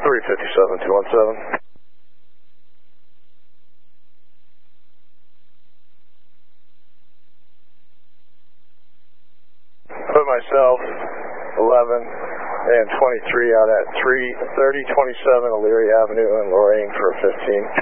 357-217. Put myself, 11, and 23 out at 330-27 Elyria Avenue in Lorain for 15.